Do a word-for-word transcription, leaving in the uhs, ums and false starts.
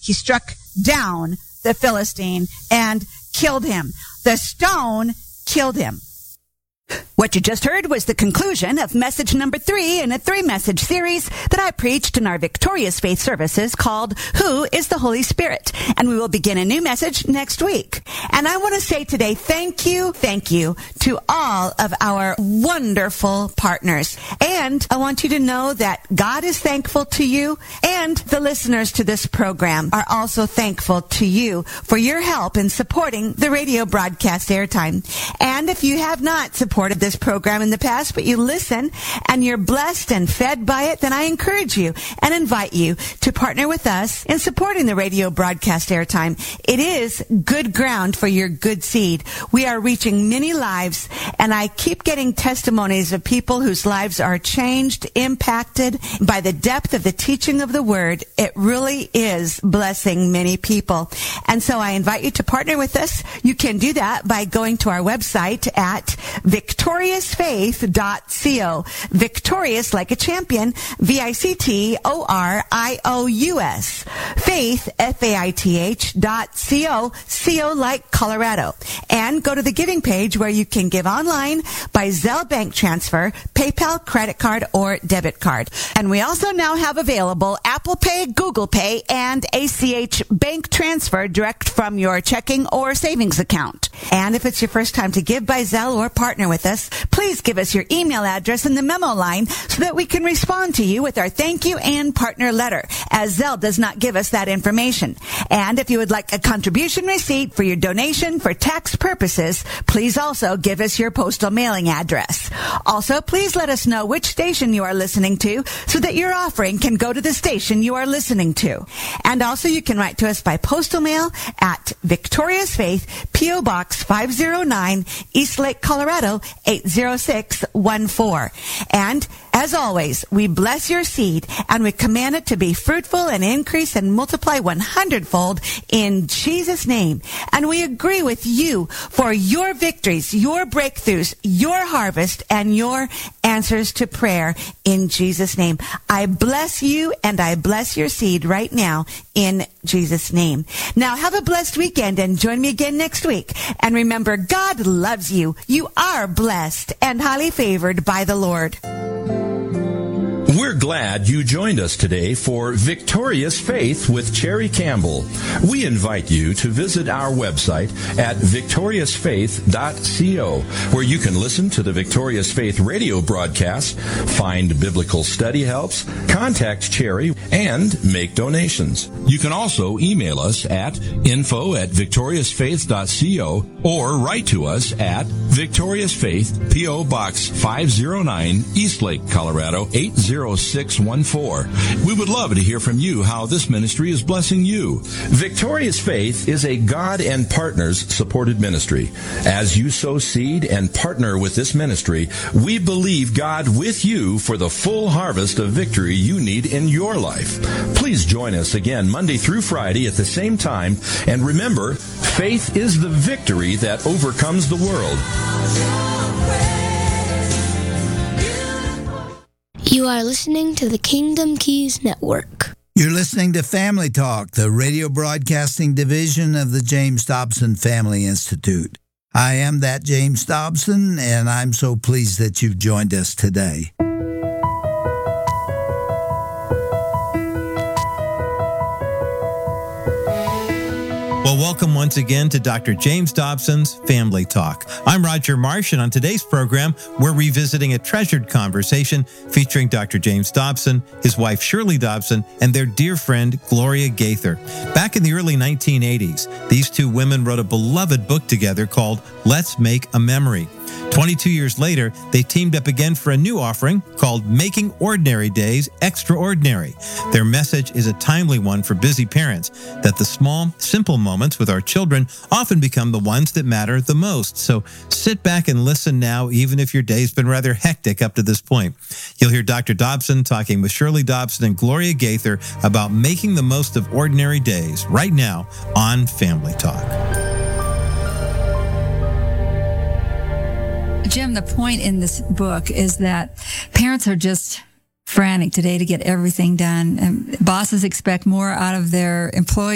he struck down the Philistine and killed him. The stone killed him. What you just heard was the conclusion of message number three in a three-message series that I preached in our Victorious Faith services called Who is the Holy Spirit? And we will begin a new message next week. And I want to say today, thank you, thank you to all of our wonderful partners. And I want you to know that God is thankful to you, and the listeners to this program are also thankful to you for your help in supporting the radio broadcast airtime. And if you have not supported this program in the past, but you listen and you're blessed and fed by it, then I encourage you and invite you to partner with us in supporting the radio broadcast airtime. It is good ground for your good seed. We are reaching many lives, and I keep getting testimonies of people whose lives are changed, impacted by the depth of the teaching of the Word. It really is blessing many people. And so I invite you to partner with us. You can do that by going to our website at victorious faith dot co. Victorious like a champion, V I C T O R I O U S. Faith, F A I T H dot C-O, C-O like Colorado. And go to the giving page where you can give online by Zelle bank transfer, PayPal, credit card, or debit card. And we also now have available Apple Pay, Google Pay, and A C H bank transfer direct from your checking or savings account. And if it's your first time to give by Zelle or partner with us, please give us your email address in the memo line so that we can respond to you with our thank you and partner letter, as Zelle does not give us that information. And if you would like a contribution receipt for your donation for tax purposes, please also give us your postal mailing address. Also, please let us know which station you are listening to so that your offering can go to the station you are listening to. And also, you can write to us by postal mail at Victorious Faith, P O. Box five oh nine, Eastlake, Colorado, eight zero six one four. And as always, we bless your seed and we command it to be fruitful and increase and multiply one hundredfold in Jesus' name. And we agree with you for your victories, your breakthroughs, your harvest, and your answers to prayer in Jesus' name. I bless you and I bless your seed right now in Jesus' name. Now have a blessed weekend and join me again next week. And remember, God loves you. You are blessed and highly favored by the Lord. We're glad you joined us today for Victorious Faith with Cherry Campbell. We invite you to visit our website at victorious faith dot co, where you can listen to the Victorious Faith radio broadcast, find biblical study helps, contact Cherry, and make donations. You can also email us at info at victorious faith dot co or write to us at Victorious Faith, P O. Box five oh nine, Eastlake, Colorado, eight zero six one four. We would love to hear from you how this ministry is blessing you. Victorious Faith is a God and Partners supported ministry. As you sow seed and partner with this ministry, we believe God with you for the full harvest of victory you need in your life. Please join us again Monday through Friday at the same time. And remember, faith is the victory that overcomes the world. You are listening to the Kingdom Keys Network. You're listening to Family Talk, the radio broadcasting division of the James Dobson Family Institute. I am that James Dobson, and I'm so pleased that you've joined us today. Well, welcome once again to Doctor James Dobson's Family Talk. I'm Roger Marsh, and on today's program, we're revisiting a treasured conversation featuring Doctor James Dobson, his wife Shirley Dobson, and their dear friend Gloria Gaither. Back in the early nineteen eighties, these two women wrote a beloved book together called Let's Make a Memory. twenty-two years later, they teamed up again for a new offering called Making Ordinary Days Extraordinary. Their message is a timely one for busy parents, that the small, simple moments with our children often become the ones that matter the most. So sit back and listen now, even if your day's been rather hectic up to this point. You'll hear Doctor Dobson talking with Shirley Dobson and Gloria Gaither about making the most of ordinary days right now on Family Talk. Jim, the point in this book is that parents are just frantic today to get everything done. And bosses expect more out of their employees